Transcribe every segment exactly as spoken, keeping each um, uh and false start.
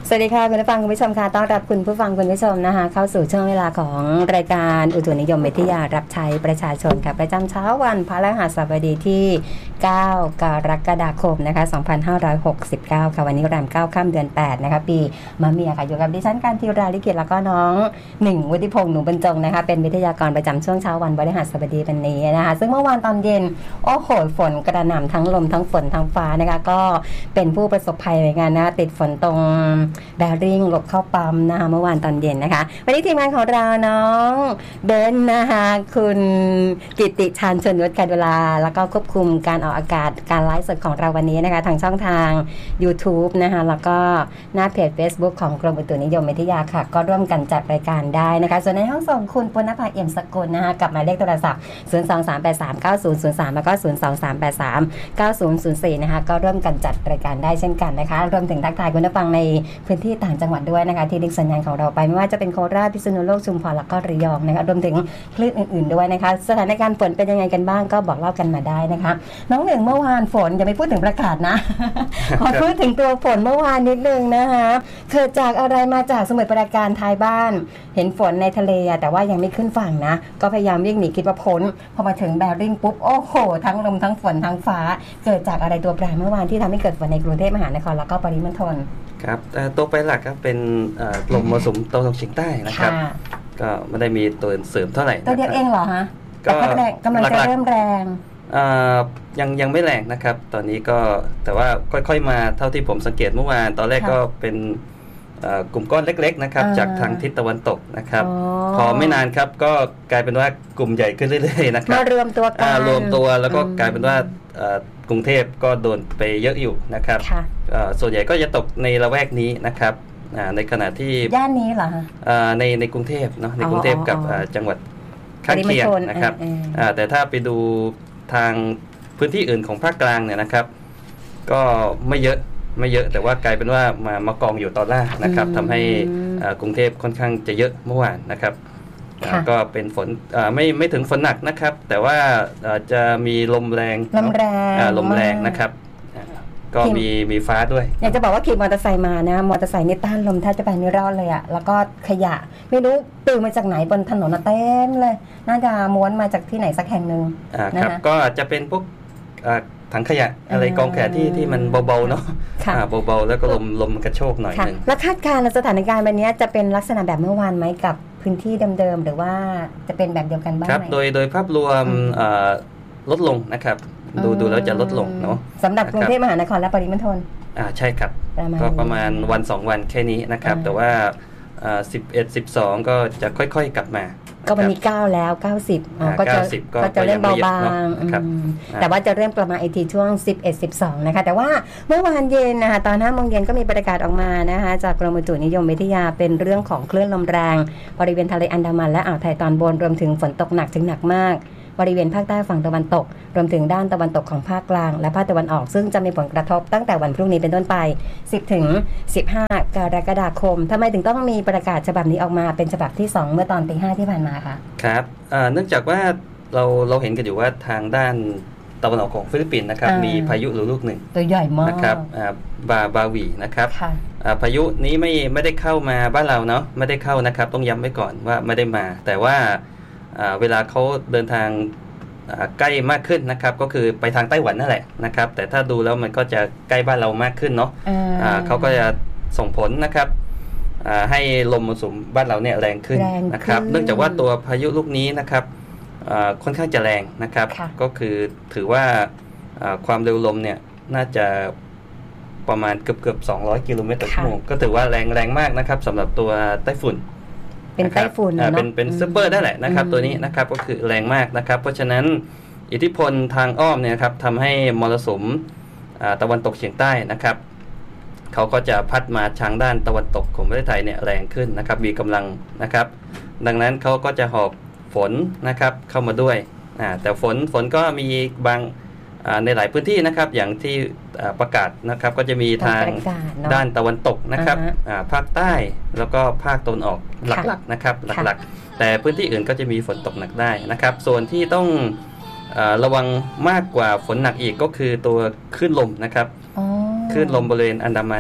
สวัสดีค่ะคุณผู้ฟังคุณผู้ชมค่ะต้อนรับคุณผู้ฟังคุณผู้ชมนะคะเข้าสู่ช่วงเวลาของรายการอุตุนิยมวิทยารับใช้ประชาชนค่ะประจำเช้าวันพฤหัสบดีที่เก้ากรกฎาคมนะคะสองพันห้าร้อยหกสิบเก้าค่ะวันนี้แรมเก้าค่ำเดือนแปดนะคะปีมะเมียค่ะอยู่กับดิฉันการธีราลิขิตแล้วก็น้องหนึ่งวุฒิพงษ์หนูบรรจงนะคะเป็นวิทยากรประจำช่วงเช้าวันพฤหัสบดีวันนี้นะคะซึ่งเมื่อวานตอนเย็นโอ้โหฝนกระหน่ำทั้งลมทั้งฝนทั้งฟ้านะคะก็เป็นผู้ประสบภัยเหมือนกันนะติดฝนตรงแบริ่งหลบเข้าปั๊มนะคะเมื่อวานตอนเย็นนะคะวันนี้ทีมงานของเราน้องเบนนะคะคุณกิติชาญชนวุฒิการเวลาแล้วก็ควบคุมการออกอากาศการไลฟ์สดของเราวันนี้นะคะทางช่องทาง YouTube นะคะแล้วก็หน้าเพจ Facebook ของกรมอุตุนิยมวิทยาค่ะก็ร่วมกันจัดรายการได้นะคะส่วนในห้องส่งคุณปุณณภาเอี่ยมสกุลนะคะกับหมายเลขโทรศัพท์ศูนย์ สอง สาม แปด สาม เก้า ศูนย์ ศูนย์ สามแล้วก็ศูนย์ สอง สาม แปด สาม เก้า ศูนย์ ศูนย์ สี่นะคะก็ร่วมกันจัดรายการได้เช่นกันนะคะรวมถึงทักทายคุณผู้ฟังในพื้นที่ต่างจังหวัดด้วยนะคะที่ลิงก์สัญญาณของเราไปไม่ว่าจะเป็นโคราชพิษณุโลกชุมพรแล้วก็ระยองนะคะรวมถึงคลื่นอื่นๆด้วยนะคะสถานการณ์ฝนเป็นยังไงกันบ้างก็บอกเล่ากันมาได้นะคะน้องหนึ่งเมื่อวานฝนอย่าไม่พูดถึงประกาศนะ ขอพูดถึงตัวฝนเมื่อวานนิดนึงนะคะเกิดจากอะไรมาจากสมุทรปราการท้ายบ้านเห็นฝนในทะเลแต่ว่ายังไม่ขึ้นฝั่งนะก็พยายามวิ่งหนีคิดว่าพ้นพอมาถึงแบริ่งปุ๊บโอ้โหทั้งลมทั้งฝนทั้งฟ้าเกิดจากอะไรตัวแปรเมื่อวานที่ทำให้เกิดฝนในกรุงเทพมหานครแล้วก็ปริมณฑลครับตัวแปรหลักก็เป็นลมมรสุมตะวันตกเฉียงใต้นะครับก็ไม่ได้มีตัวเสริมเท่าไหร่ตัวเดียวเองเหรอฮะก็กำลังจะเริ่มแรงยังยังไม่แรงนะครับตอนนี้ก็แต่ว่าค่อยๆมาเท่าที่ผมสังเกตเมื่อวานตอนแรกก็เป็นกลุ่มก้อนเล็กๆนะครับจากทางทิศตะวันตกนะครับพอไม่นานครับก็กลายเป็นว่ากลุ่มใหญ่ขึ้นเรื่อยๆนะครับมารวมตัวกันรวมตัวแล้วก็กลายเป็นว่ากรุงเทพก็โดนไปเยอะอยู่นะครับส่วนใหญ่ก็จะตกในละแวกนี้นะครับในขณะที่ย่านนี้เหรอฮะในในกรุงเทพเนาะในกรุงเทพกับจังหวัดข้างเคียงนะครับแต่ถ้าไปดูทางพื้นที่อื่นของภาคกลางเนี่ยนะครับก็ไม่เยอะไม่เยอะแต่ว่ากลายเป็นว่ามามากองอยู่ตอนล่างนะครับทำให้กรุงเทพค่อนข้างจะเยอะเมื่อวานนะครับก็เป็นฝนไม่ไม่ถึงฝนหนักนะครับแต่ว่าจะมีลมแรงลมแรงลมแรงนะครับก็มีมีฟ้าด้วยอยากจะบอกว่าขี่มอเตอร์ไซค์มานะมอเตอร์ไซค์นี่ต้านลมแทบจะไปไม่รอดเลยอะแล้วก็ขยะไม่รู้ปลิวมาจากไหนบนถนนเต็มเลยน่าจะม้วนมาจากที่ไหนสักแห่งหนึ่งนะครับก็อาจจะเป็นพวกถังขยะอะไรกองขยะที่ที่มันเบาๆเนาะเบาๆแล้วก็ลมลมกระโชกหน่อยนึงแล้วคาดการณ์สถานการณ์วันนี้จะเป็นลักษณะแบบเมื่อวานไหมกับพื้นที่เดิมๆหรือว่าจะเป็นแบบเดียวกันบ้างไหมครับโดยโดยภาพรวมลดลงนะครับดูดูแล้วจะลดลงเนาะสำหรับกรุงเทพมหานครและปริมณฑลอ่าใช่ครับก็ประมาณวันสองวันแค่นี้นะครับแต่ว่าสิบเอ็ด สิบสองก็จะค่อยๆกลับมาก็วันนี้เก้าแล้วเก้าสิบอ๋อก็จะก็จะเริ่มเบาบางแต่ว่าจะเริ่มประมาณอีกทีช่วงสิบเอ็ด สิบสองนะคะแต่ว่าเมื่อวานเย็นนะคะตอนห้าโมงเย็นก็มีประกาศออกมานะคะจากกรมอุตุนิยมวิทยาเป็นเรื่องของคลื่นลมแรงบริเวณทะเลอันดามันและอ่าวไทยตอนบนรวมถึงฝนตกหนักถึงหนักมากบริเวณภาคใต้ฝั่งตะวันตกรวมถึงด้านตะวันตกของภาคกลางและภาคตะวันออกซึ่งจะมีผลกระทบตั้งแต่วันพรุ่งนี้เป็นต้นไปสิบถึงสิบห้ากรกฎาคมทำไมถึงต้องมีประกาศฉบับนี้ออกมาเป็นฉบับที่สองเมื่อตอนตีห้าที่ผ่านมาคะครับเนื่องจากว่าเราเราเห็นกันอยู่ว่าทางด้านตะวันออกของฟิลิปปินส์นะครับมีพายุลูกหนึ่งตัวใหญ่มากนะครับบาบาวีนะครับพายุนี้ไม่ไม่ได้เข้ามาบ้านเราเนาะไม่ได้เข้านะครับต้องย้ำไว้ก่อนว่าไม่ได้มาแต่ว่าเวลาเขาเดินทางใกล้มากขึ้นนะครับก็คือไปทางไต้หวันนั่นแหละนะครับแต่ถ้าดูแล้วมันก็จะใกล้บ้านเรามากขึ้นเนาะเขาก็จะส่งผลนะครับให้ลมมรสุมบ้านเราเนี่ยแรงขึ้นนะครับเนื่องจากว่าตัวพายุลูกนี้นะครับค่อนข้างจะแรงนะครับก็คือถือว่าความเร็วลมเนี่ยน่าจะประมาณเกือบเกือบสองร้อยกิโลเมตรต่อชั่วโมงก็ถือว่าแรงแรงมากนะครับสำหรับตัวไต้ฝุ่นเป็นไต้ฝุ่นเนาะเป็นเป็นซูเปอร์ได้แหละนะครับตัวนี้นะครับก็คือแรงมากนะครับเพราะฉะนั้นอิทธิพลทางอ้อมเนี่ยครับทำให้มรสุมตะวันตกเฉียงใต้นะครับเขาก็จะพัดมาทางด้านตะวันตกของประเทศไทยเนี่ยแรงขึ้นนะครับมีกำลังนะครับดังนั้นเขาก็จะหอบฝนนะครับเข้ามาด้วยแต่ฝนฝนก็มีบางในหลายพื้นที่นะครับอย่างที่ประกาศนะครับก็จะมีทางด้านตะวันตกนะครับภาคใต้แล้วก็ภาคตะวันออกหลักๆนะครับหลักๆแต่พื้นที่อื่นก็จะมีฝนตกหนักได้นะครับส่วนที่ต้องระวังมากกว่าฝนหนักอีกก็คือตัวคลื่นลมนะครับคลื่นลมบริเวณอันดามัน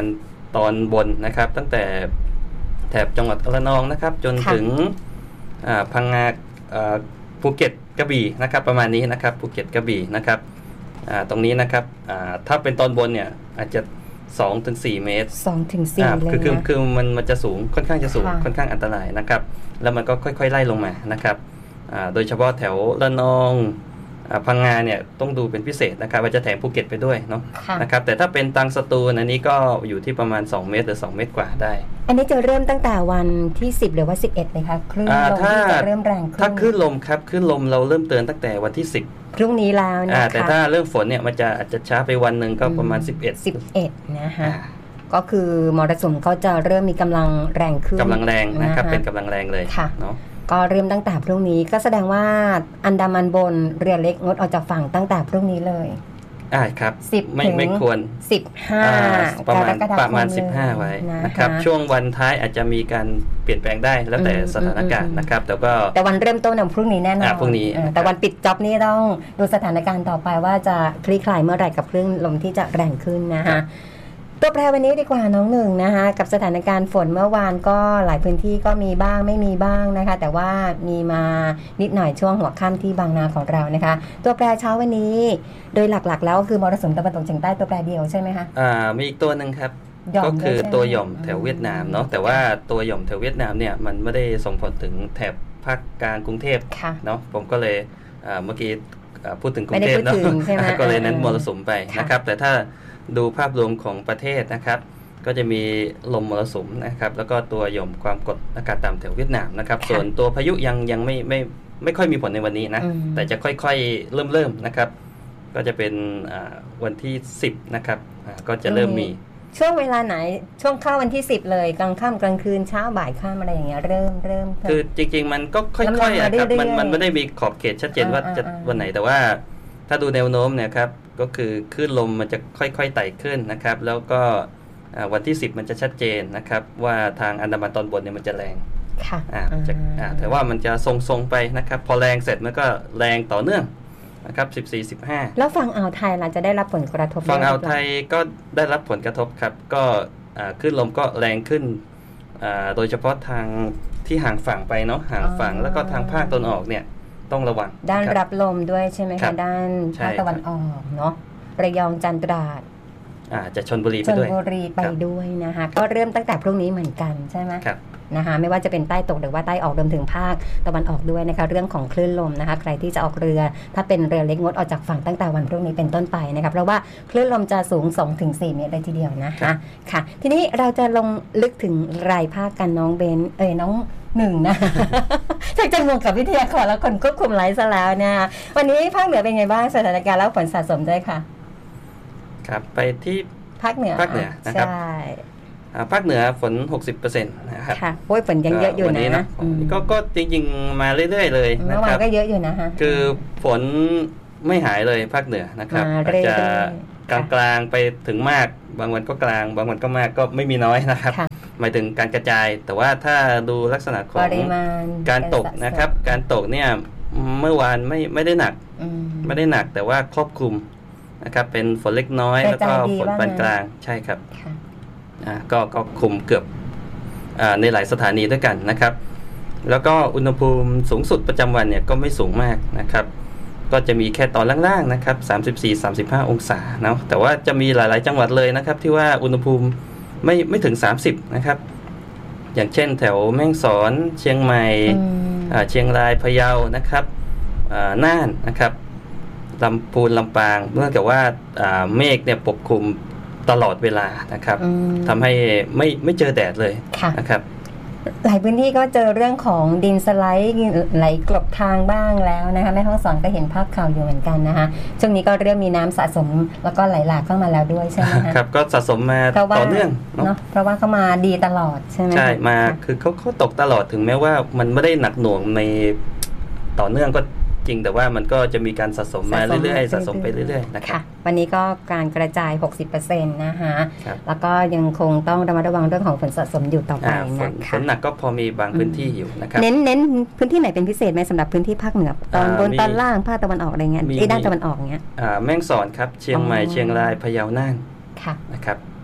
ตอนบนนะครับตั้งแต่แถบจังหวัดระนองนะครับจนถึงพังงาภูเก็ตกระบี่นะครับประมาณนี้นะครับภูเก็ตกระบี่นะครับตรงนี้นะครับถ้าเป็นตอนบนเนี่ยอาจจะ สองถึงสี่ เมตรสองถึงสี่ เลยคือคือนะคือมันมันจะสูงค่อนข้างจะสูงค่อนข้างอันตรายนะครับแล้วมันก็ค่อยๆไล่ลงมานะครับโดยเฉพาะแถวระนองพังงาเนี่ยต้องดูเป็นพิเศษนะครับว่าจะแถมภูเก็ตไปด้วยเนาะนะครับแต่ถ้าเป็นตังสตูลอันนี้ก็อยู่ที่ประมาณสองเมตรหรือสองเมตรกว่าได้อันนี้จะเริ่มตั้งแต่วันที่สิบหรือว่าสิบเอ็ดเลยคะคลื่นลมที่จะเริ่มแรงขึ้นถ้าคลื่นลมครับคลื่นลมเราเริ่มเตือนตั้งแต่วันที่สิบพรุ่งนี้แล้วนะคะแต่ถ้าเรื่องฝนเนี่ยมันจะอาจจะช้าไปวันนึงก็ประมาณสิบเอ็ดสิบเอ็ดนะคะก็คือมรสุมเขาจะเริ่มมีกำลังแรงขึ้นกำลังแรงนะครับเป็นกำลังแรงเลยเนาะก็เริ่มตั้งแต่พรุ่งนี้ก็แสดงว่าอันดามันบนเรือเล็กงดออกจากฝั่งตั้งแต่พรุ่งนี้เลยอ่าครับสิบไม่ไม่ควรสิบห้าประมาณประมาณสิบห้าไว้นะครับช่วงวันท้ายอาจจะมีการเปลี่ยนแปลงได้แล้วแต่สถานการณ์นะครับแต่ก็แต่วันเริ่มต้นของพรุ่งนี้แน่นอนพรุ่งนี้แต่วันปิดจ็อบนี่ต้องดูสถานการณ์ต่อไปว่าจะคลี่คลายเมื่อไหร่กับคลื่นลมที่จะแรงขึ้นนะคะตัวแปรวันนี้ดีกว่าน้องหนึ่งนะคะกับสถานการณ์ฝนเมื่อวานก็หลายพื้นที่ก็มีบ้างไม่มีบ้างนะคะแต่ว่ามีมานิดหน่อยช่วงหัวค่ำที่บางนาของเรานะคะตัวแปรเช้าวันนี้โดยหลักๆแล้วคือมรสุมตะวันตกเฉียงใต้ตัวแปรเดียวใช่ไหมคะอ่ามีอีกตัวหนึ่งครับก็คือตัวหย่อมแถวเวียดนามเนาะแต่ว่าตัวหย่อมแถวเวียดนามเนี่ยมันไม่ได้ส่งผลถึงแถบภาคกลางกรุงเทพเนาะผมก็เลยเมื่อกี้พูดถึงกรุงเทพเนาะก็เลยเน้นมรสุมไปนะครับแต่ถ้าดูภาพรวมของประเทศนะครับก็จะมีลมมรสุมนะครับแล้วก็ตัวหย่อมความกดอากาศต่ำแถวเวียดนามนะครับส่วนตัวพายุยังยังไม่ไม่ไม่ค่อยมีผลในวันนี้นะแต่จะค่อยๆเริ่มเริ่มนะครับก็จะเป็นวันที่สิบนะครับก็จะเริ่มมีช่วงเวลาไหนช่วงเข้าวันที่สิบเลยกลางค่ำกลางคืนเช้าบ่ายค่ำอะไรอย่างเงี้ยเริ่มเริ่มคือจริงๆมันก็ค่อยๆครับมันมันไม่ได้มีขอบเขตชัดเจนว่าจะวันไหนแต่ว่าถ้าดูแนวโน้มเนี่ยครับก็คือคลื่นลมมันจะค่อยๆไต่ขึ้นนะครับแล้วก็วันที่สิบมันจะชัดเจนนะครับว่าทางอันดามันตอนบนเนี่ยมันจะแรงค่ะอ่าจะอ่าแต่ว่ามันจะทรงๆไปนะครับพอแรงเสร็จมันก็แรงต่อเนื่องนะครับสิบสี่ สิบห้าแล้วฝั่งอ่าวไทยเราจะได้รับผลกระทบฝั่งอ่าวไทยก็ได้รับผลกระทบครับก็คลื่นลมก็แรงขึ้นโดยเฉพาะทางที่ห่างฝั่งไปเนาะห่างฝั่งแล้วก็ทางภาคตะวันออกเนี่ยต้องระวังด้านรับลมด้วยใช่ไหมคะด้านภาคตะวันออกเนาะระยองจันทร์ตราดอ่าจะชลบุรีไปด้วยชลบุรีไปด้วยนะคะก็เริ่มตั้งแต่พรุ่งนี้เหมือนกันใช่ไหมครับนะคะไม่ว่าจะเป็นใต้ตกหรือว่าใต้ออกรวมถึงภาคตะวันออกด้วยนะคะเรื่องของคลื่นลมนะคะใครที่จะออกเรือถ้าเป็นเรือเล็กงดออกจากฝั่งตั้งแต่วันพรุ่งนี้เป็นต้นไปนะคะเพราะว่าคลื่นลมจะสูง สองถึงสี่ เมตรเลยทีเดียวนะคะค่ะทีนี้เราจะลงลึกถึงรายภาคกันน้องเบนเอ้ยน้องหนึ่งนะชักจะงงกับวิทยากรแล้วคนควบคุมไลฟ์ซะแล้วเนี่ยวันนี้ภาคเหนือเป็นไงบ้างสถานการณ์แล้วผลสะสมด้วยค่ะครับไปที่ภาคเหนือภาคเหนือนะครับใช่ภาคเหนือฝน หกสิบเปอร์เซ็นต์ นะครับค่ะโอ้ยฝนยังเยอะอยู่นะก็ก็จริงๆมาเรื่อยๆเลยนะครับเมื่อวานก็เยอะอยู่นะฮะคือฝนไม่หายเลยภาคเหนือนะครับอาจจะกลางๆไปถึงมากบางวันก็กลางบางวันก็มากก็ไม่มีน้อยนะครับหมายถึงการกระจายแต่ว่าถ้าดูลักษณะของการตกนะครับการตกเนี่ยเมื่อวานไม่ไม่ได้หนักไม่ได้หนักแต่ว่าครอบคลุมนะครับเป็นฝนเล็กน้อยแล้วก็ฝนปานกลางใช่ครับอ่าก็ก็คุมเกือบอ่าในหลายสถานีด้วยกันนะครับแล้วก็อุณหภูมิสูงสุดประจำวันเนี่ยก็ไม่สูงมากนะครับก็จะมีแค่ตอนล่างๆนะครับสามสิบสี่ สามสิบห้าองศาเนาะแต่ว่าจะมีหลายๆจังหวัดเลยนะครับที่ว่าอุณหภูมิไม่ไม่ถึงสามสิบนะครับอย่างเช่นแถวแม่ฮ่องสอนเชียงใหม่เชียงรายพะเยานะครับน่านนะครับลำพูนลำปางเนื่องจากว่าเมฆเนี่ยปกคลุมตลอดเวลานะครับทำให้ไม่ไม่เจอแดดเลยนะครับหลายพื้นที่ก็เจอเรื่องของดินสไลด์ไหลกลบทางบ้างแล้วนะคะแม่ฮ่องสอนก็เห็นภาพข่าวอยู่เหมือนกันนะคะช่วงนี้ก็เริ่มมีน้ำสะสมแล้วก็ไหลหลากเข้ามาแล้วด้วยใช่ไหมคะครับก็สะสมมาต่อเนื่องเนาะเพราะว่าเขามาดีตลอดใช่ไหมใช่มาคือเขาเขาตกตลอดถึงแม้ว่ามันไม่ได้หนักหน่วงในต่อเนื่องก็จริงแต่ว่ามันก็จะมีการสะสมมาเรื่อยๆสะสมไปเรื่อยๆนะครับวันนี้ก็การกระจาย หกสิบเปอร์เซ็นต์ นะคะแล้วก็ยังคงต้องระมัดระวังเรื่องของฝนสะสมอยู่ต่อไปนะคะฝนหนักก็พอมีบางพื้นที่อยู่นะครับเน้นเน้นพื้นที่ไหนเป็นพิเศษไหมสำหรับพื้นที่ภาคเหนือตอนบนตอนล่างภาคตะวันออกอะไรเงี้ยที่ด้านตะวันออกเงี้ยแม่ฮ่องสอนครับเชียงใหม่เชียงรายพะเยาน่านนะครับ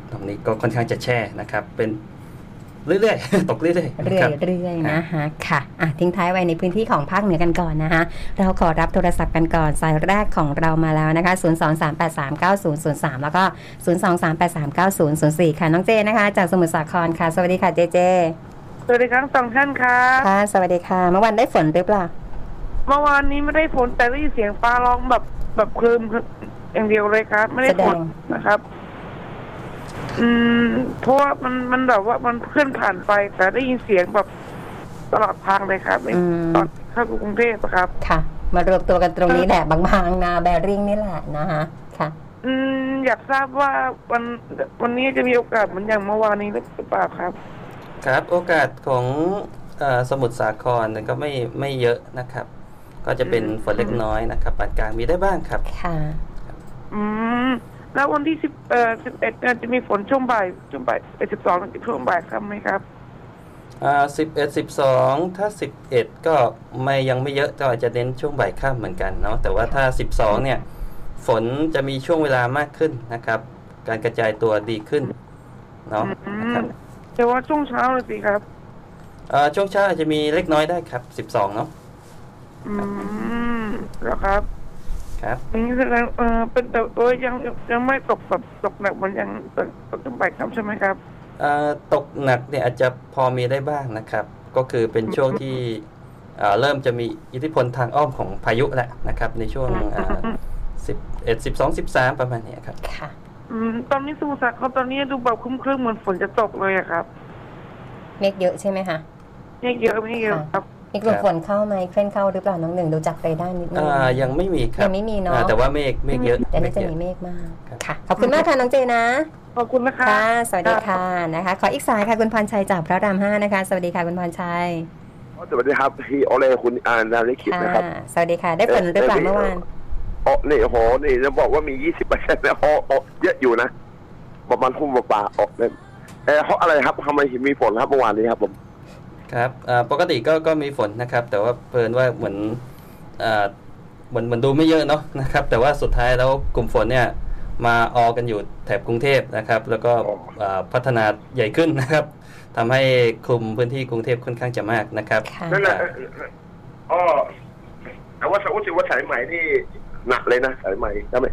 ตรงนี้ก็ค่อนข้างจะแช่นะครับเป็นเรื่อยๆตกเรื่อยๆเรื่อยๆนะคะค่ะอ่ะทิ้งท้ายไว้ในพื้นที่ของภาคเหนือกันก่อนนะคะเราขอรับโทรศัพท์กันก่อนสายแรกของเรามาแล้วนะคะศูนย์ สอง สาม แปด สาม เก้า ศูนย์ ศูนย์ สามแล้วก็ศูนย์ สอง สาม แปด สาม เก้า ศูนย์ ศูนย์ สี่ค่ะน้องเจนะคะจากสมุทรสาครค่ะสวัสดีค่ะเจเจสวัสดีครับสองท่านครับค่ะสวัสดีค่ะเมื่อวานได้ฝนหรือเปล่าเมื่อวานนี้ไม่ได้ฝนแต่ได้ยินเสียงฟ้าร้องแบบแบบคลืมอย่างเดียวเลยครับไม่ได้ฝนนะครับอืมเพราะว่ามันมันแบบว่ามันเคลื่อนผ่านไปแต่ได้ยินเสียงแบบตลอดทางเลยครับตอนเข้ากรุงเทพครับค่ะมารวมตัวกันตรงนี้แหละบางๆนาแบริ่งนี่แหละนะคะค่ะอืมอยากทราบว่าวันวันนี้จะมีโอกาสเหมือนอย่างเมื่อวานนี้หรือเปล่าครับครับโอกาสของสมุทรสาครก็ไม่ไม่เยอะนะครับก็จะเป็นฝนเล็กน้อยนะครับปานกลางมีได้บ้างครับค่ะอืมแล้ววันที่สิบเอ่อสิบเอ็ดจะมีฝนช่วงบ่ายช่วงบ่ายไปสิบสองช่วงบ่ายครับไหมครับอ่าสิบเอ็ดสิบสองถ้าสิบเอ็ดก็ไม่ยังไม่เยอะก็อาจจะเน้นช่วงบ่ายค่ำเหมือนกันเนาะแต่ว่าถ้าสิบสองเนี่ยฝนจะมีช่วงเวลามากขึ้นนะครับการกระจายตัวดีขึ้นเนาะนะครับแต่ว่าช่วงเช้าเลยสิครับอ่าช่วงเช้าอาจจะมีเล็กน้อยได้ครับสิบสองเนาะอืมแล้วครับครับนี่แสดงเออเป็นแต่ตัวยังยังไม่ตกแบบตกหนักมันยังตกตกจนไปครับใช่ไหมครับอ่าตกหนักเนี่ยอาจจะพอมีได้บ้างนะครับก็คือเป็นช่วงที่อ่าเริ่มจะมีอิทธิพลทางอ้อมของพายุแหละนะครับในช่วงอ่าสิบเอ็ดสิบสองสิบสามประมาณนี้ครับค่ะอืมตอนนี้สมุทรสาครตอนนี้ดูแบบครึ้มๆเหมือนฝนจะตกเลยอะครับเมฆเยอะใช่ไหมคะเมฆเยอะไม่เยอะครับมีกลุ่มฝนเข้าไหมเคลื่อนเข้าหรือเปล่าน้องหนึ่งดูจากเรดาร์นิดนึงอ่ายังไม่มีครับยังไม่มีเนาะแต่ว่าเมฆเมฆเยอะแต่นี่จะมีเมฆมากค่ะขอบคุณมากค่ะน้องเจนะขอบคุณนะคะค่ะสวัสดีค่ะนะคะขออีกสายค่ะคุณพรชัยจากพระรามห้านะคะสวัสดีค่ะคุณพรชัยสวัสดีครับพี่โอเล่คุณอ่านนาลิขิตนะครับสวัสดีค่ะได้ฝนหรือเปล่าเมื่อวานอ๋อนี่โหนี่จะบอกว่ามียี่สิบเปอร์เซ็นต์นะโอ้เยอะอยู่นะประมาณทุ่มป่าออกเนี่ยเออเพราะอะไรครับทำไมถึงมีฝนครับเมื่อวานนี้ครับผมครับปกติก็ก็มีฝนนะครับแต่ว่าเพลินว่าเหมือนเหมือนเหมือนดูไม่เยอะเนาะนะครับแต่ว่าสุดท้ายแล้วกลุ่มฝนเนี่ยมาออกันอยู่แถบกรุงเทพนะครับแล้วก็พัฒนาใหญ่ขึ้นนะครับทำให้คลุมพื้นที่กรุงเทพค่อนข้างจะมากนะครับนั่นแหละอ๋อแต่ว่าสมมติว่าสายใหม่นี่หนักเลยนะสายใหม่ใช่ไหม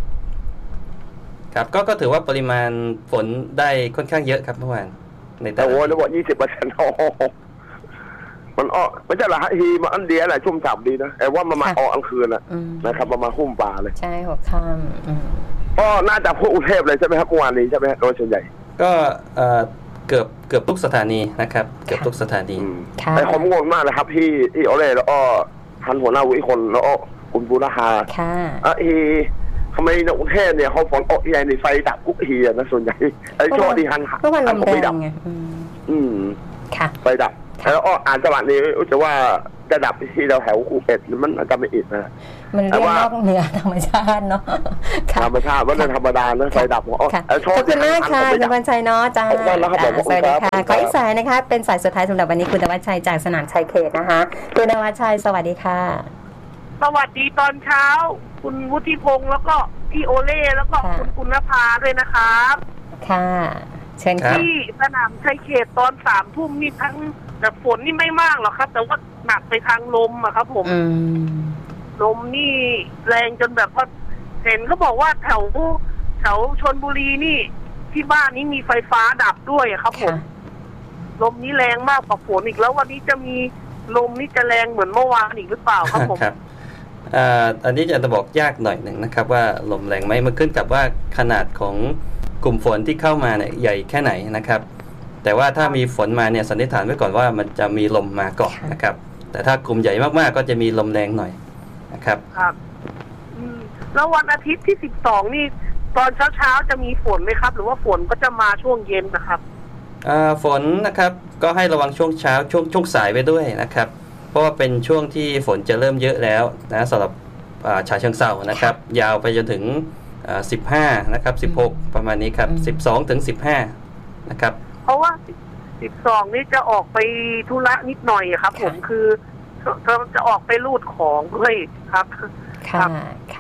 ครับก็ก็ถือว่าปริมาณฝนได้ค่อนข้างเยอะครับเมื่อวานในแต่โอ้แล้วบอกยี่สิบเปอร์เซ็นต์มันอ้อไม่ใช่หรอฮะฮีมาอันเดียแหละชุ่มฉ่ำดีนะไอ้ว่ามันมาออกอันคืนนะนะครับมันมาหุ้มป่าเลยใช่หัวค่ำก็น่าจะพวกกรุงเทพเลยใช่ไหมครับเมื่อวานนี้ใช่ไหมโดยส่วนใหญ่ก็เกือบเกือบทุกสถานีนะครับเกือบทุกสถานีไอ้ความงงมากเลยครับที่ที่โอเล่แล้วก็ทันหัวหน้าวิคนแล้วก็คุณบูรหาค่ะอ่ะฮีทำไมในกรุงเทพเนี่ยเขาฝนออกใหญ่ในไฟดับกุ๊กฮีนะส่วนใหญ่ไอ้ช่วงที่หันหันก็วันลมแรงไงอืมค่ะไฟดับแล้วอ่านจังหวะนี้จะว่าจะดับที่เราแถวคูเอ็ดมันอาจจะไม่อิดนะมันเรียกนอกเหนือธรรมชาติเนาะธรรมชาติว่าธรรมดานะไฟดับขอบคุณมากค่ะคุณวันชัยเนาะจ้าสวัสดีค่ะขออีกสายนะคะเป็นสายสุดท้ายสำหรับวันนี้คุณธวัชชัยจากสนามชัยเขตนะคะคุณธวัชชัยสวัสดีค่ะสวัสดีตอนเช้าคุณวุฒิพงษ์แล้วก็พี่โอเล่แล้วก็คุณกุณภาด้วยนะครับค่ะเชิญค่ะที่สนามชัยเขตตอนสามทุ่มนี่ทั้งแต่ฝนนี่ไม่มากหรอกครับแต่ว่าหนักไปทางลมอะครับผมลมนี่แรงจนแบบว่าเห็นเขาบอกว่าแถวแถวชลบุรีนี่ที่บ้านนี้มีไฟฟ้าดับด้วยครับผมลมนี้แรงมากกว่าฝนอีกแล้ววันนี้จะมีลมนี่จะแรงเหมือนเมื่อวานอีกหรือเปล่าครับผมครับอันนี้จะบอกยากหน่อยหนึ่งนะครับว่าลมแรงไหมมันขึ้นกับว่าขนาดของกลุ่มฝนที่เข้ามาเนี่ยใหญ่แค่ไหนนะครับแต่ว่าถ้ามีฝนมาเนี่ยสันนิษฐานไว้ก่อนว่ามันจะมีลมมาก่อนนะครับแต่ถ้ากลุ่มใหญ่มากๆก็จะมีลมแรงหน่อยนะครับครับแล้ววันอาทิตย์ที่สิบสองนี่ตอนเช้าๆจะมีฝนไหมครับหรือว่าฝนก็จะมาช่วงเย็นนะครับฝนนะครับก็ให้ระวังช่วงเช้าช่วงช่วงสายไว้ด้วยนะครับเพราะว่าเป็นช่วงที่ฝนจะเริ่มเยอะแล้วนะสำหรับฉะเชิงเทรานะครับยาวไปจนถึงสิบห้านะครับสิบหกประมาณนี้ครับสิบสองถึงสิบห้านะครับเพราะว่าสิบสองนี่จะออกไปธุระนิดหน่อยครับผมคือจะออกไปรูดของด้วยครับค่ะค่ะ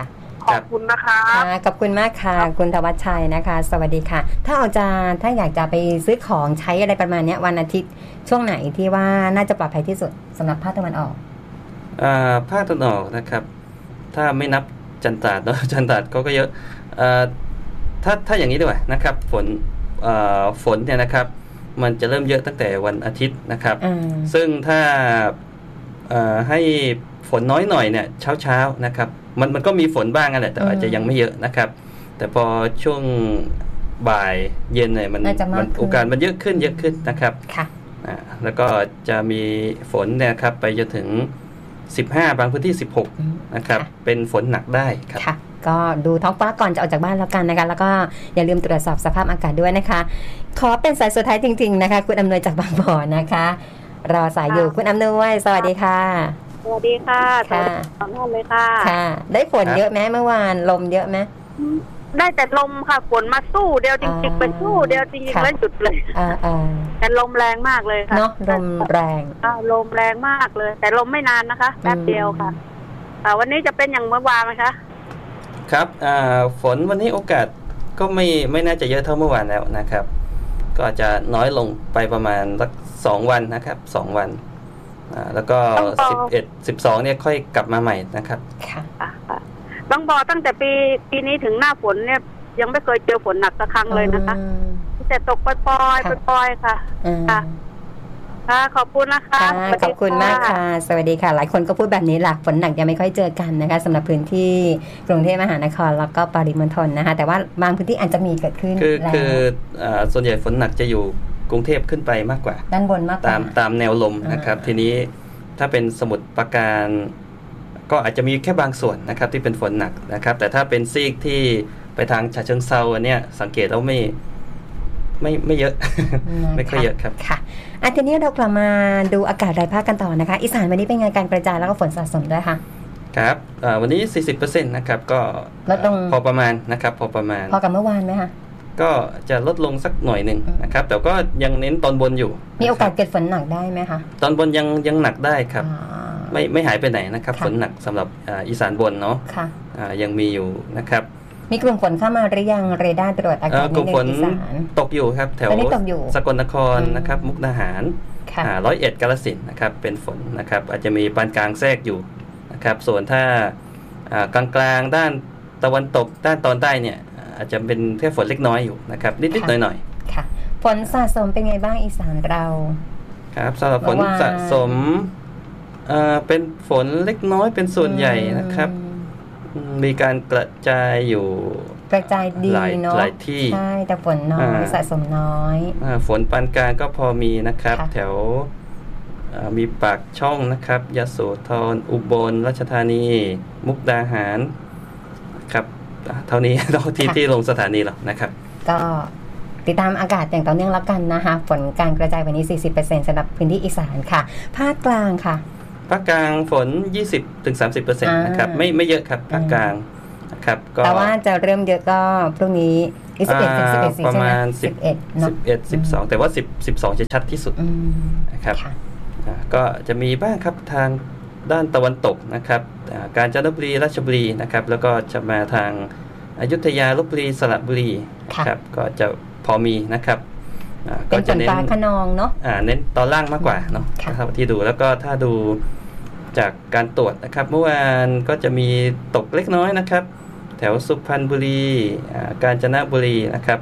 ขอบคุณนะคะขอบคุณมากค่ะคุณธวัชชัยนะคะสวัสดีค่ะถ้าเอาจะถ้าอยากจะไปซื้อของใช้อะไรประมาณนี้วันอาทิตย์ช่วงไหนที่ว่าน่าจะปลอดภัยที่สุดสำหรับภาคตะวันออกอ่าภาคตะวันออกนะครับถ้าไม่นับจันทราดเนาะจันทราดก็ก็เยอะอ่าถ้าถ้าอย่างนี้ดีกว่านะครับฝนอ่าฝนเนี่ยนะครับมันจะเริ่มเยอะตั้งแต่วันอาทิตย์นะครับซึ่งถ้าให้ฝนน้อยหน่อยเนี่ยเช้าเช้านะครับมันมันก็มีฝนบ้างนั่นแหละแต่อาจจะยังไม่เยอะนะครับแต่พอช่วงบ่ายเย็นเนี่ยมันมันโอกาสมันเยอะขึ้นเยอะขึ้นนะครับค่ะอ่าแล้วก็จะมีฝนเนี่ยครับไปจนถึงสิบห้าบางพื้นที่สิบหกนะครับเป็นฝนหนักได้ครับค่ะก็ดูท้องฟ้าก่อนจะออกจากบ้านแล้วกันนะคะแล้วก็อย่าลืมตรวจสอบสภาพอากาศด้วยนะคะขอเป็นสายสุดท้ายจริงๆนะคะคุณอำนวยจากบางบ่อนะคะรอสายอยู่คุณอำนวยสวัสดีค่ะสวัสดีค่ะค่ะสองท่านเลยค่ะค่ะได้ฝนเยอะไหมเมื่อวานลมเยอะไหมได้แต่ลมค่ะฝนมาสู้เดียวจริงๆเป็นสู้เดียวจริงๆแล้วหยุดเลยแต่ลมแรงมากเลยค่ะเนาะลมแรงลมแรงมากเลยแต่ลมไม่นานนะคะแป๊บเดียวค่ะวันนี้จะเป็นอย่างเมื่อวานไหมคะครับฝนวันนี้โอกาสก็ไม่ไม่น่าจะเยอะเท่าเมื่อวานแล้วนะครับก็อาจจะน้อยลงไปประมาณสักสองวันนะครับสองวันแล้วก็สิบเอ็ด สิบสองเนี่ยค่อยกลับมาใหม่นะครับค่ะบางบ่อตั้งแต่ปีปีนี้ถึงหน้าฝนเนี่ยยังไม่เคยเจอฝนหนักสักครั้งเลยนะคะแต่ตกปล่อยๆปล่อยๆค่ะค่ะค่ะขอบคุณนะคะขอบคุณมากค่ะสวัสดีค่ะหลายคนก็พูดแบบนี้หลักฝนหนักยังไม่ค่อยเจอกันนะคะสำหรับพื้นที่กรุงเทพมหานครแล้วก็ปริมณฑลนะคะแต่ว่าบางพื้นที่อาจจะมีเกิดขึ้นคือคือส่วนใหญ่ฝนหนักจะอยู่กรุงเทพขึ้นไปมากกว่าด้านบนมากกว่าตามตามแนวลมนะครับทีนี้ถ้าเป็นสมุทรปราการก็อาจจะมีแค่บางส่วนนะครับที่เป็นฝนหนักนะครับแต่ถ้าเป็นซีกที่ไปทางฉะเชิงเทราอันเนี้ยสังเกตแล้วไม่ไม่ไม่เยอะ ไม่ค่อยเยอะครับค่ะอ่ะทีนี้เรากลับมาดูอากาศรายภาคกันต่อนะคะอีสานวันนี้เป็นไงการกระจายแล้วก็ฝนสะสมด้วยค่ะครับวันนี้ สี่สิบเปอร์เซ็นต์ นะครับก็ลดลงพอประมาณนะครับพอประมาณพอกับเมื่อวานไหมคะก็จะลดลงสักหน่อยหนึ่งนะครับแต่ก็ยังเน้นตอนบนอยู่มีโอกาสเกิดฝนหนักได้ไหมคะตอนบนยังยังหนักได้ครับไม่ไม่หายไปไหนนะครับฝนหนักสำหรับอีสานบนเนาะยังมีอยู่นะครับมีกลุ่มฝนเข้ามาหรือยังเรดาร์ตรวจอากาศในอีสานตกอยู่ครับแถวสกลนครนะครับมุกดาหารร้อยเอ็ดกาฬสินธุ์นะครับเป็นฝนนะครับอาจจะมีปานกลางแทรกอยู่นะครับส่วนถ้ากลางกลางด้านตะวันตกด้านตอนใต้เนี่ยอาจจะเป็นแค่ฝนเล็กน้อยอยู่นะครับนิดๆหน่อยๆค่ะฝนสะสมเป็นไงบ้างอีสานเราครับสำหรับฝนสะสมเป็นฝนเล็กน้อยเป็นส่วนใหญ่นะครับมีการกระจายอยู่กระจายดีเนาะหลายที่ใช่แต่ฝนน้อยสะสมน้อยฝนปานกลางก็พอมีนะครับแถวมีปากช่องนะครับยโสธรอุบลราชธานีมุกดาหารครับเท่านี้เท่าที่ที่ลงสถานีแล้วนะครับก็ติดตามอากาศอย่างต่อเนื่องแล้วกันนะคะฝนการกระจายวันนี้ สี่สิบเปอร์เซ็นต์ สำหรับพื้นที่อีสานค่ะภาคกลางค่ะภาคกลางฝน ยี่สิบถึงสามสิบเปอร์เซ็นต์ นะครับไม่ไม่เยอะครับภาคกลางนะครับก็แต่ว่าจะเริ่มเยอะก็พรุ่งนี้สิบเอ็ดถึงสิบเอ็ดประมาณสิบเอ็ดเนาะสิบเอ็ด สิบสองแต่ว่าสิบ สิบสองจะชัดที่สุดนะครับก็จะมีบ้างครับทางด้านตะวันตกนะครับกาญจนบุรีราชบุรีนะครับแล้วก็จะมาทางอยุธยาลพบุรีสระบุรีครับก็จะพอมีนะครับก็จะเน้นขนองเนาะเน้นตอนล่างมากกว่าเนาะครับที่ดูแล้วก็ถ้าดูจากการตรวจนะครับเมื่อวานก็จะมีตกเล็กน้อยนะครับแถวสุพรรณบุรีกาญจนบุรีนะครับ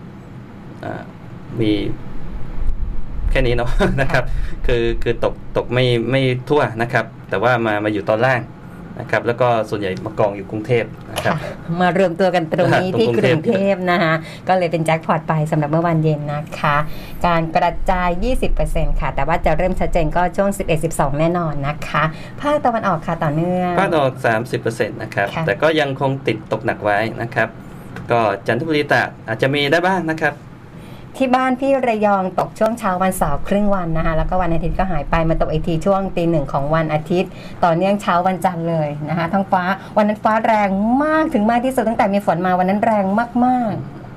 มีแค่นี้เนาะนะครับคือคือตกตกไม่ไม่ทั่วนะครับแต่ว่ามามาอยู่ตอนล่างนะครับแล้วก็ส่วนใหญ่มากองอยู่กรุงเทพนะครับมารวมตัวกันตรงนี้ที่กรุงเทพนะคะก็เลยเป็นแจ็คพอตไปสำหรับเมื่อวันเย็นนะคะการกระจาย ยี่สิบเปอร์เซ็นต์ ค่ะแต่ว่าจะเริ่มชัดเจนก็ช่วง สิบเอ็ด สิบสอง แน่นอนนะคะภาคตะวันออกค่ะต่อเนื่องภาคตะวันออก สามสิบเปอร์เซ็นต์ นะครับแต่ก็ยังคงติดตกหนักไว้นะครับก็จันทบุรีตราดอาจจะมีได้บ้างนะครับที่บ้านพี่ระยองตกช่วงเช้าวันเสาร์ครึ่งวันนะคะแล้วก็วันอาทิตย์ก็หายไปมาตกอีกทีช่วงตีหนึ่งของวันอาทิตย์ต่อเนื่องเช้าวันจันทร์เลยนะคะท้องฟ้าวันนั้นฟ้าแรงมากถึงมากที่สุดตั้งแต่มีฝนมาวันนั้นแรงมากๆ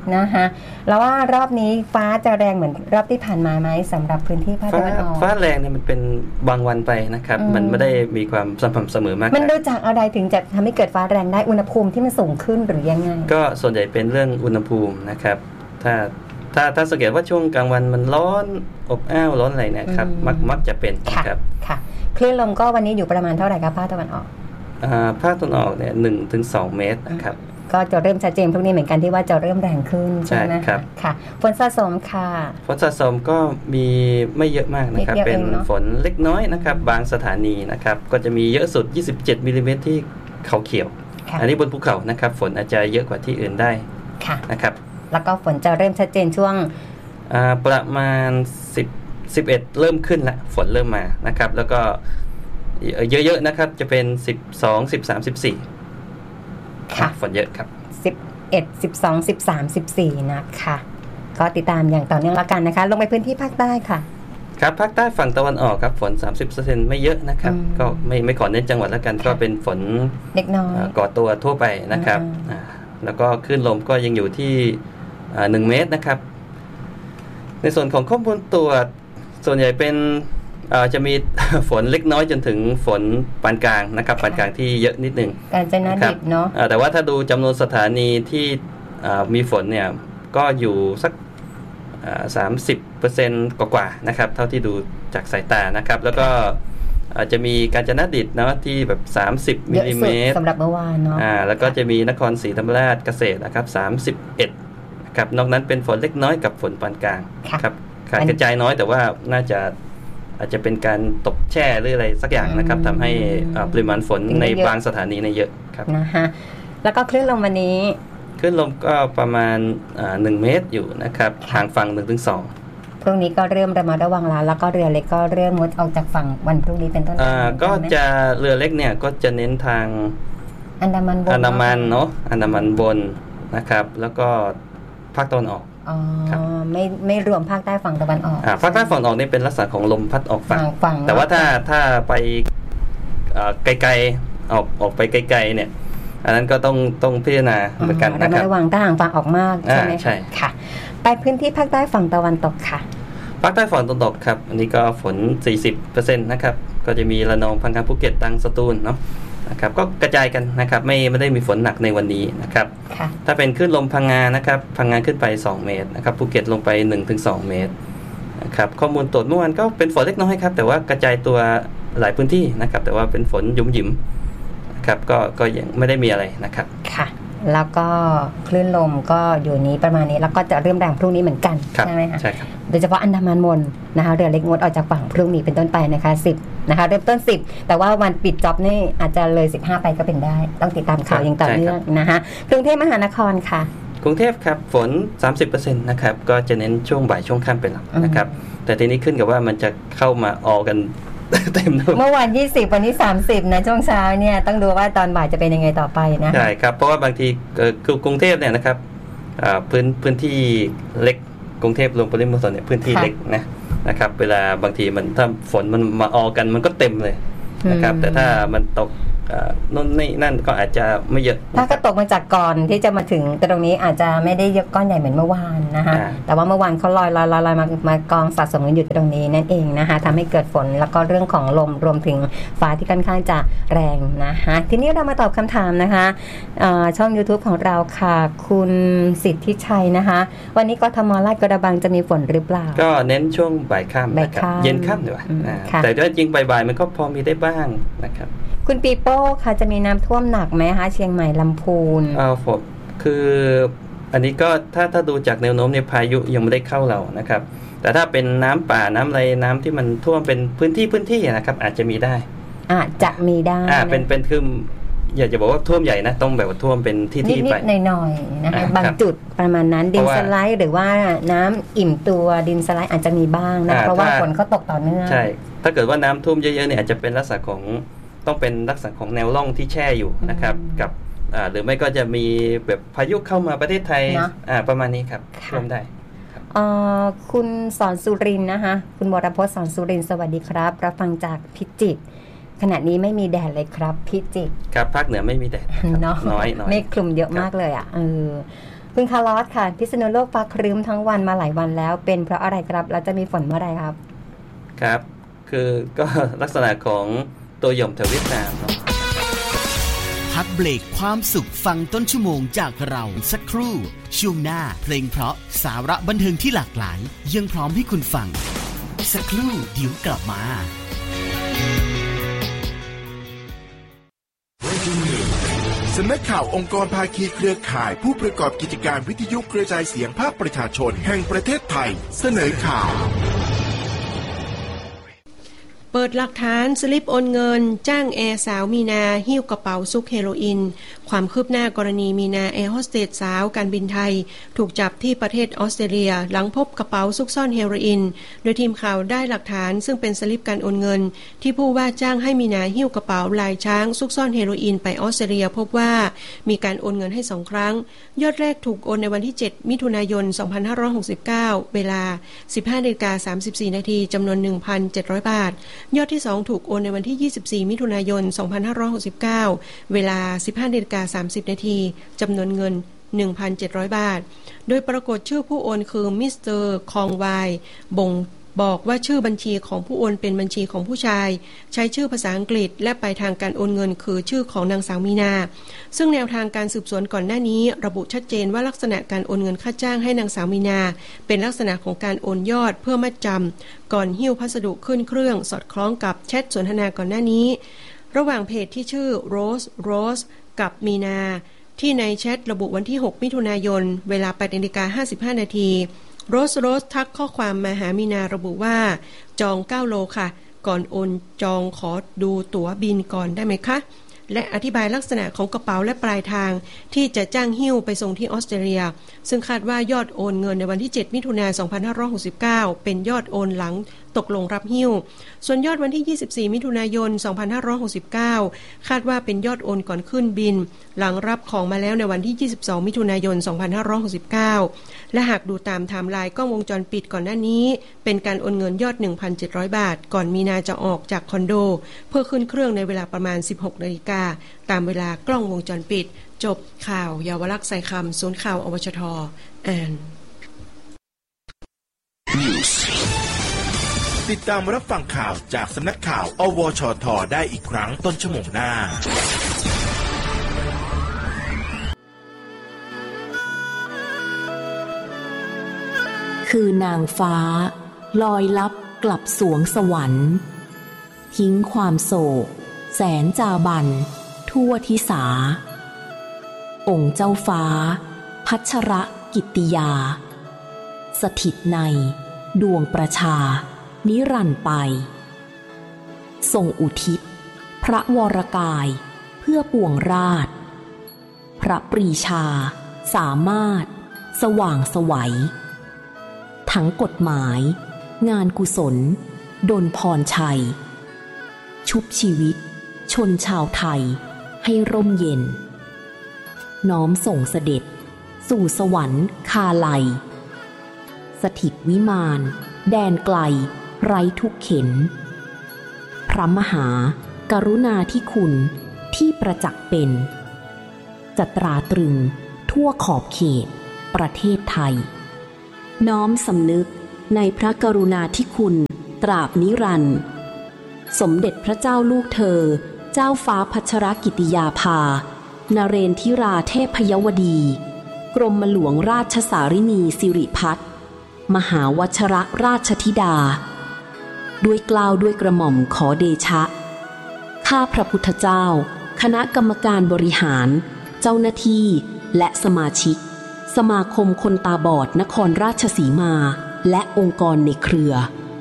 นะคะแล้วว่ารอบนี้ฟ้าจะแรงเหมือนรอบที่ผ่านมาไหมสำหรับพื้นที่ภาคตะวันออกฟ้าแรงเนี่ยมันเป็นบางวันไปนะครับมันไม่ได้มีความสม่ำเสมอมากมันดูจากอะไรถึงจะทำให้เกิดฟ้าแรงได้อุณหภูมิที่มันสูงขึ้นหรือยังไงก็ส่วนใหญ่เป็นเรื่องอุณหภูมินะครับถ้าถ้าถ้าสังเกตว่าช่วงกลางวันมันร้อนอบอ้าวร้อนอะไรเนี่ยครับมักมักจะเป็นครับค่ะคลื่นลมก็วันนี้อยู่ประมาณเท่าไหร่ครับภาคตะวันออกอ่าภาคตะวันออกเนี่ยหนึ่งถึงสองเมตรนะครับก็จะเริ่มชัดเจนพวกนี้เหมือนกันที่ว่าจะเริ่มแรงขึ้นใช่ไหมครับค่ะฝนสะสมค่ะฝนสะสมก็มีไม่เยอะมากนะครับเป็นฝนเล็กน้อยนะครับบางสถานีนะครับก็จะมีเยอะสุดยี่สิบเจ็ดมิลลิเมตรที่เขาเขียวอันนี้บนภูเขานะครับฝนอาจจะเยอะกว่าที่อื่นได้นะครับแล้วก็ฝนจะเริ่มชัดเจนช่วงประมาณสิบ สิบเอ็ดเริ่มขึ้นแล้วฝนเริ่มมานะครับแล้วก็เยอะๆนะครับจะเป็นสิบสอง สิบสาม สิบสี่ค่ะฝนเยอะครับสิบเอ็ด สิบสอง สิบสาม สิบสี่นะคะก็ติดตามอย่างต่อเนื่องแล้วกันนะคะลงไปพื้นที่ภาคใต้ค่ะครับภาคใต้ฝั่งตะวันออกครับฝน สามสิบเปอร์เซ็นต์ ไม่เยอะนะครับก็ไม่ไม่ขอเน้นจังหวัดแล้วกันก็เป็นฝนเล็กน้อยก่อตัวทั่วไปนะครับแล้วก็คลื่นลมก็ยังอยู่ที่หนึ่งเมตรนะครับในส่วนของข้อมูลตรวจส่วนใหญ่เป็นจะมีฝนเล็กน้อยจนถึงฝนปานกลางนะครับปานกลางที่เยอะนิดนึงกาญจนดิตเนาะแต่ว่าถ้าดูจำนวนสถานีที่มีฝนเนี่ยก็อยู่สัก สามสิบเปอร์เซ็นต์ กว่าๆนะครับเท่าที่ดูจากสายตานะครับแล้วก็อาจจะมีกาญจนดิตเนาะที่แบบสามสิบมิลลิเมตรสำหรับเมื่อวานเนาะอ่าแล้วก็จะมีนครศรีธรรมราชเกษตรนะครับสามสิบเอ็ดครับนอกนั้นเป็นฝนเล็กน้อยกับฝนปานกลางครับการกระจายน้อยแต่ว่าน่าจะอาจจะเป็นการตกแช่หรืออะไรสักอย่างนะครับทำให้ปริมาณฝนในบางสถานีในเยอะครับนะฮะแล้วก็คลื่นลมวันนี้คลื่นลมก็ประมาณหนึ่งเมตรอยู่นะครับห่างฝั่ง หนึ่งถึงสองพรุ่งนี้ก็เริ่มระมัดระวังแล้วแล้วก็เรือเล็กก็เริ่มงดออกจากฝั่งวันพรุ่งนี้เป็นต้นไปก็จะเรือเล็กเนี่ยก็จะเน้นทางอันดามันบนอันดามันเนาะอันดามันบนนะครับแล้วก็ภาคตะวันออกอ๋อไม่ไม่รวมภาคใต้ฝั่งตะวันออกอ่าภาคใต้ฝั่งออกนี่เป็นลักษณะของลมพัดออกฝั่งแต่ว่าถ้าถ้าไปไกลๆออกออกไปไกลๆเนี่ยอันนั้นก็ต้องต้องพิจารณาเหมือนกันนะครับระวังถ้าห่างฝั่งออกมากใช่ไหมใช่ค่ะไปพื้นที่ภาคใต้ฝั่งตะวันตกค่ะภาคใต้ฝั่งตะวันตกครับอันนี้ก็ฝน สี่สิบเปอร์เซ็นต์ นะครับก็จะมีระนองพังงาภูเก็ตตรังสตูลเนาะนะครับก็กระจายกันนะครับไม่ไม่ได้มีฝนหนักในวันนี้นะครับถ้าเป็นคลื่นลมพังงานะครับพังงาขึ้นไปสองเมตรนะครับภูเก็ตลงไป หนึ่งถึงสอง เมตรนะครับข้อมูลตรวจเมื่อวานก็เป็นฝนเล็กน้อยครับแต่ว่ากระจายตัวหลายพื้นที่นะครับแต่ว่าเป็นฝนหยุมหยิมนะครับก็ก็ยังไม่ได้มีอะไรนะครับค่ะแล้วก็คลื่นลมก็อยู่นี้ประมาณนี้แล้วก็จะเริ่มแรงพรุ่งนี้เหมือนกันใช่ไหมคะใช่ครับโดยเฉพาะอันดามันบนนะคะเรือเล็กงดออกจากฝั่งพรุ่งนี้เป็นต้นไปนะคะสิบนะคะเริ่มต้นสิบแต่ว่าวันปิดจ็อบนี่อาจจะเลยสิบห้าไปก็เป็นได้ต้องติดตามข่าวอย่างต่อเนื่องนะคะกรุงเทพมหานครค่ะกรุงเทพครับฝน สามสิบเปอร์เซ็นต์ นะครับก็จะเน้นช่วงบ่ายช่วงค่ำเป็นหลักนะครับแต่ทีนี้ขึ้นกับว่ามันจะเข้ามาออกกันเต็มเมื่อวานยี่สิบวันนี้สามสิบนะช่วงเช้าเนี่ยต้องดูว่าตอนบ่ายจะเป็นยังไงต่อไปนะใช่ครับเพราะว่าบางทีกรุงเทพเนี่ยนะครับพื้นพื้นที่เล็กกรุงเทพรวมปริมณฑลเนี่ยพื้นที่เล็กนะนะครับเวลาบางทีมันถ้าฝนมันมาออกกันมันก็เต็มเลยนะครับแต่ถ้ามันตกนั่นนี่นั่นก็อาจจะไม่เยอะถ้าก็ตกมาจากก่อนที่จะมาถึงตรงนี้อาจจะไม่ได้เยอะก้อนใหญ่เหมือนเมื่อวานนะคะแต่ว่าเมื่อวานเขาลอยลอยลอยลอยมามากองสะสมกันอยู่ตรงนี้นั่นเองนะคะทำให้เกิดฝนแล้วก็เรื่องของลมรวมถึงฟ้าที่ค่อนข้างจะแรงนะคะทีนี้เรามาตอบคำถามนะคะช่อง YouTube ของเราค่ะคุณสิทธิชัยนะคะวันนี้กทมลาดกระบังจะมีฝนหรือเปล่าก็เน้นช่วงบ่ายค่ำนะครับเย็นค่ำดีกว่าแต่ถ้าจริงบ่ายๆมันก็พอมีได้บ้างนะครับคุณปีโป้ค่ะจะมีน้ำท่วมหนักไหมคะเชียงใหม่ลำพูนอ่าผมคืออันนี้ก็ถ้าถ้าดูจากแนวโน้มในพายุยังไม่ได้เข้าเรานะครับแต่ถ้าเป็นน้ำป่าน้ำอะไรน้ำที่มันท่วมเป็นพื้นที่พื้นที่นะครับอาจจะมีได้อาจจะมีได้อ่าเป็นเป็นคืออยากจะบอกว่าท่วมใหญ่นะต้องแบบว่าท่วมเป็นที่ที่ไปนิดๆหน่อยๆนะคะบางจุดประมาณนั้นดินสไลด์หรือว่าน้ำอิ่มตัวดินสไลด์อาจจะมีบ้างนะเพราะว่าฝนเขาตกต่อเนื่องใช่ถ้าเกิดว่าน้ำท่วมเยอะๆเนี่ยอาจจะเป็นลักษณะของต้องเป็นลักษณะของแนวร่องที่แช่อยู่นะครับกับหรือไม่ก็จะมีแบบพายุเข้ามาประเทศไทยประมาณนี้ครับท่วมได้คุณสอนสุรินทร์นะคะคุณวรพจน์สอนสุรินทร์สวัสดีครับรับฟังจากพิจิตรขณะนี้ไม่มีแดดเลยครับพิจิตรครับภาคเหนือไม่มีแดดเนาะน้อยๆไม่คลุมเยอะมากเลยอ่ะเออคุณคาร์ลอสค่ะพิษณุโลกฟ้าครึ้มทั้งวันมาหลายวันแล้วเป็นเพราะอะไรครับแล้วจะมีฝนเมื่อไรครับครับคือก็ลักษณะของตัวหย่อมแถวเวียดนามเนาะพักเบรกความสุขฟังต้นชั่วโมงจากเราสักครู่ช่วงหน้าเพลงเพราะสาระบันเทิงที่หลากหลายยังพร้อมให้คุณฟังสักครู่เดี๋ยวกลับมาสำนักข่าวองค์กรภาคีเครือข่ายผู้ประกอบกิจการวิทยุกระจายเสียงภาคประชาชนแห่งประเทศไทยเสนอข่าวเปิดหลักฐานสลิปโอนเงินจ้างแอร์สาวมีนาหิ้วกระเป๋าซุกเฮโรอีนความคืบหน้ากรณีมีนาแอร์โฮสเตสสาวการบินไทยถูกจับที่ประเทศออสเตรเลียหลังพบกระเป๋าซุกซ่อนเฮโรอีนโดยทีมข่าวได้หลักฐานซึ่งเป็นสลิปการโอนเงินที่ผู้ว่าจ้างให้มีนาหิ้วกระเป๋าลายช้างซุกซ่อนเฮโรอีนไปออสเตรเลียพบว่ามีการโอนเงินให้สองครั้งยอดแรกถูกโอนในวันที่เจ็ดมิถุนายนสองพันห้าร้อยหกสิบเก้าเวลา สิบห้านาฬิกาสามสิบสี่นาทีจำนวน หนึ่งพันเจ็ดร้อย บาทยอดที่สองถูกโอนในวันที่ยี่สิบสี่มิถุนายนสองพันห้าร้อยหกสิบเก้าเวลา สิบห้านาฬิกาสามสิบนาทีจำนวนเงิน หนึ่งพันเจ็ดร้อย บาทโดยปรากฏชื่อผู้โอนคือมิสเตอร์คองไวบ่งบอกว่าชื่อบัญชีของผู้โอนเป็นบัญชีของผู้ชายใช้ชื่อภาษาอังกฤษและปลายทางการโอนเงินคือชื่อของนางสาวมีนาซึ่งแนวทางการสืบสวนก่อนหน้านี้ระบุชัดเจนว่าลักษณะการโอนเงินค่าจ้างให้นางสาวมีนาเป็นลักษณะของการโอนยอดเพื่อมัดจำก่อนหิ้วพัสดุขึ้นเครื่องสอดคล้องกับแชทสนทนาก่อนหน้านี้ระหว่างเพจที่ชื่อ Rose Rose กับมีนาที่ในแชทระบุวันที่หกมิถุนายนเวลา แปดนาฬิกาห้าสิบห้านาทีโรสโรสทักข้อความมาหามีนาระบุว่าจองเก้าโลค่ะก่อนโอนจองขอดูตั๋วบินก่อนได้ไหมคะและอธิบายลักษณะของกระเป๋าและปลายทางที่จะจ้างหิ้วไปส่งที่ออสเตรเลียซึ่งคาดว่ายอดโอนเงินในวันที่เจ็ดมิถุนายนสองพันห้าร้อยหกสิบเก้าเป็นยอดโอนหลังตกลงรับหิ้วส่วนยอดวันที่ยี่สิบสี่มิถุนายนสองพันห้าร้อยหกสิบเก้าคาดว่าเป็นยอดโอนก่อนขึ้นบินหลังรับของมาแล้วในวันที่ยี่สิบสองมิถุนายนสองพันห้าร้อยหกสิบเก้าและหากดูตามไทม์ไลน์กล้องวงจรปิดก่อนหน้านี้เป็นการโอนเงินยอด หนึ่งพันเจ็ดร้อย บาทก่อนมีนาจะออกจากคอนโดเพื่อขึ้นเครื่องในเวลาประมาณ สิบหกนาฬิกาตามเวลากล้องวงจรปิดจบข่าวเยาวลักษณ์ใส่คำศูนย์ข่าวอวชทอ่านติดตามรับฟังข่าวจากสำนักข่าวอวชทได้อีกครั้งต้นชั่วโมงหน้าคือนางฟ้าลอยลับกลับสวงสวรรค์ทิ้งความโศกแสนจาบันทั่วทิสาองค์เจ้าฟ้าพัชรกิตติยาสถิตในดวงประชานิรันดร์ไปทรงอุทิศพระวรกายเพื่อปวงราชพระปรีชาสามารถสว่างไสวทั้งกฎหมายงานกุศลดลพรชัยชุบชีวิตชนชาวไทยให้ร่มเย็นน้อมส่งเสด็จสู่สวรรค์คาไลสถิตวิมานแดนไกลไร้ทุกเข็นพระมหากรุณาธิคุณที่ประจักษ์เป็นจะตราตรึงทั่วขอบเขตประเทศไทยน้อมสำนึกในพระกรุณาธิคุณตราบนิรันดร์สมเด็จพระเจ้าลูกเธอเจ้าฟ้าพัชรกิติยาภานเรนทิราเทพยวดีกรมหลวงราชสารินีสิริพัฒน์มหาวชรราชธิดาด้วยเกล้าด้วยกระหม่อมขอเดชะข้าพระพุทธเจ้าคณะกรรมการบริหารเจ้าหน้าที่และสมาชิกสมาคมคนตาบอดนครราชสีมาและองค์กรในเครือ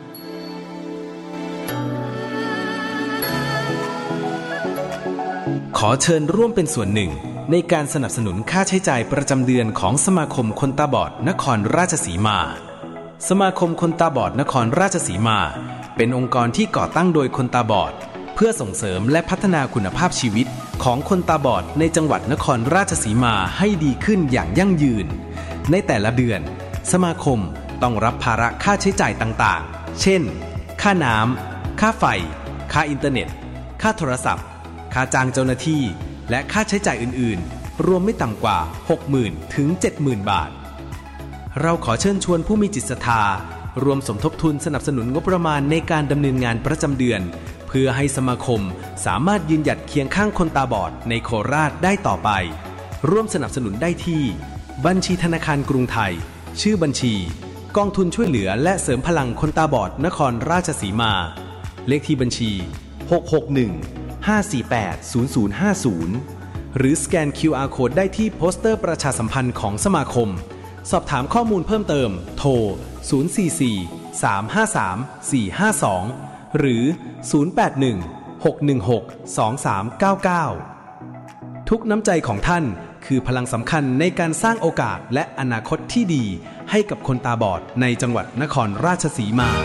ขอเชิญร่วมเป็นส่วนหนึ่งในการสนับสนุนค่าใช้จ่ายประจำเดือนของสมาคมคนตาบอดนครราชสีมาสมาคมคนตาบอดนครราชสีมาเป็นองค์กรที่ก่อตั้งโดยคนตาบอดเพื่อส่งเสริมและพัฒนาคุณภาพชีวิตของคนตาบอดในจังหวัดนครราชสีมาให้ดีขึ้นอย่างยั่งยืนในแต่ละเดือนสมาคมต้องรับภาระค่าใช้จ่ายต่างๆเช่นค่าน้ำค่าไฟค่าอินเทอร์เน็ตค่าโทรศัพท์ค่าจ้างเจ้าหน้าที่และค่าใช้จ่ายอื่นๆรวมไม่ต่ำกว่า หกหมื่น ถึง เจ็ดหมื่น บาทเราขอเชิญชวนผู้มีจิตศรัทธารวมสมทบทุนสนับสนุนงบประมาณในการดำเนินงานประจำเดือนเพื่อให้สมาคมสามารถยืนหยัดเคียงข้างคนตาบอดในโคราชได้ต่อไปร่วมสนับสนุนได้ที่บัญชีธนาคารกรุงไทยชื่อบัญชีกองทุนช่วยเหลือและเสริมพลังคนตาบอดนครราชสีมาเลขที่บัญชีหก หก หนึ่ง ห้า สี่ แปด ศูนย์ ศูนย์ ห้า ศูนย์หรือสแกน คิว อาร์ Code ได้ที่โปสเตอร์ประชาสัมพันธ์ของสมาคมสอบถามข้อมูลเพิ่มเติมโทรศูนย์ สี่ สี่ สาม ห้า สาม สี่ ห้า สองหรือศูนย์ แปด หนึ่ง หก หนึ่ง หก สอง สาม เก้า เก้าทุกน้ำใจของท่านคือพลังสำคัญในการสร้างโอกาสและอนาคตที่ดีให้กับคนตาบอดในจังหวัดนครราชสีมา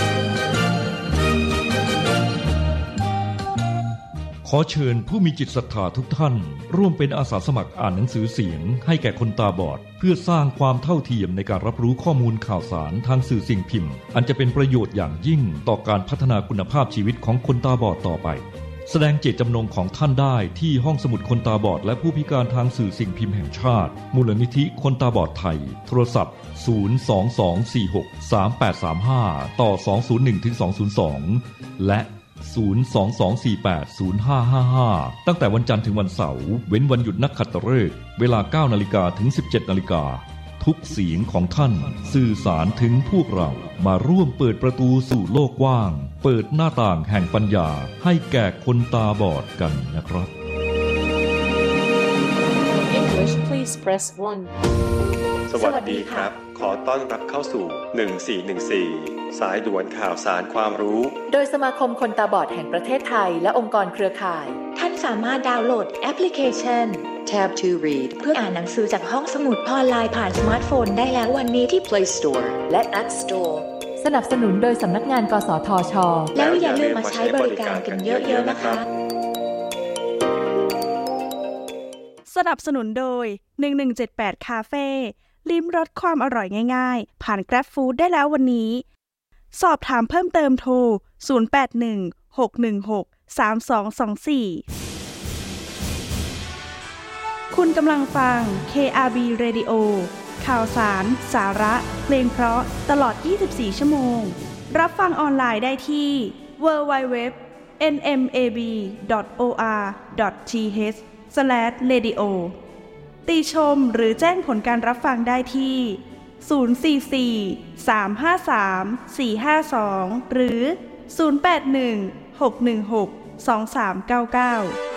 ขอเชิญผู้มีจิตศรัทธาทุกท่านร่วมเป็นอาสาสมัครอ่านหนังสือเสียงให้แก่คนตาบอดเพื่อสร้างความเท่าเทียมในการรับรู้ข้อมูลข่าวสารทางสื่อสิ่งพิมพ์อันจะเป็นประโยชน์อย่างยิ่งต่อการพัฒนาคุณภาพชีวิตของคนตาบอดต่อไปแสดงเจตจำนงของท่านได้ที่ห้องสมุดคนตาบอดและผู้พิการทางสื่อสิ่งพิมพ์แห่งชาติมูลนิธิคนตาบอดไทยโทรศัพท์ศูนย์ สอง สอง สี่ หก สาม แปด สาม ห้าต่อสอง ศูนย์ หนึ่ง ถึง สอง ศูนย์ สองและศูนย์ สอง สอง สี่ แปด ศูนย์ ห้า ห้า ห้าตั้งแต่วันจันทร์ถึงวันเสาร์เว้นวันหยุดนักขัตฤกษ์เวลา เก้านาฬิกา ถึง สิบเจ็ดนาฬิกาทุกเสียงของท่านสื่อสารถึงพวกเรามาร่วมเปิดประตูสู่โลกกว้างเปิดหน้าต่างแห่งปัญญาให้แก่คนตาบอดกันนะครับ English please press one สวัสดีครับขอต้อนรับเข้าสู่หนึ่งสี่หนึ่งสี่สายด่วนข่าวสารความรู้โดยสมาคมคนตาบอดแห่งประเทศไทยและองค์กรเครือข่ายท่านสามารถดาวน์โหลดแอปพลิเคชัน Tab to Read เพื่ออ่านหนังสือจากห้องสมุดออนไลน์ผ่านสมาร์ทโฟนได้แล้ววันนี้ที่ Play Store และ App Store สนับสนุนโดยสำนักงานกสทช.แล้วอย่าลืมมาใช้บริการกันเยอะๆนะคะสนับสนุนโดยหนึ่งหนึ่งเจ็ดแปดคาเฟ่ลิ้มรสความอร่อยง่ายๆผ่าน Grab Food ได้แล้ววันนี้สอบถามเพิ่มเติมโทรศูนย์ แปด หนึ่ง หก หนึ่ง หก สาม สอง สอง สี่คุณกำลังฟัง เค อาร์ บี Radio ข่าวสารสาระเพลงเพราะตลอดยี่สิบสี่ชั่วโมงรับฟังออนไลน์ได้ที่ ดับเบิลยู ดับเบิลยู ดับเบิลยู ดอท เอ็น เอ็ม เอ บี ดอท โอ อาร์ ดอท ที เอช สแลช เรดิโอ ติชมหรือแจ้งผลการรับฟังได้ที่ศูนย์ สี่ สี่ สาม ห้า สาม สี่ ห้า สองหรือศูนย์ แปด หนึ่ง หก หนึ่ง หก สอง สาม เก้า เก้า